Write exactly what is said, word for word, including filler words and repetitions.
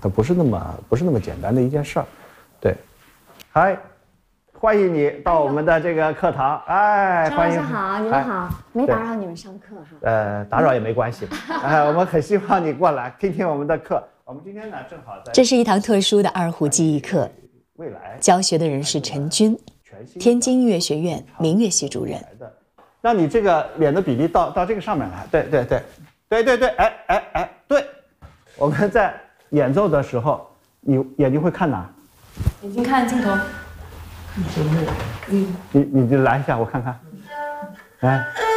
它不是那么不是那么简单的一件事儿。对，嗨，欢迎你到我们的这个课堂，哎， 张欢迎。 老师好，你们好，没打扰你们上课哈。 呃，打扰也没关系，哎，我们很希望你过来听听我们的课。我们今天呢，正好在这是一堂特殊的二胡记忆课， 未来教学的人是陈军，天津音乐学院民乐系主任。 让你这个脸的比例到到这个上面来，对对对，对对对，哎哎哎，对。我们在演奏的时候，你眼睛会看哪？ 眼睛看镜头。 嗯，你你你来一下，我看看，来。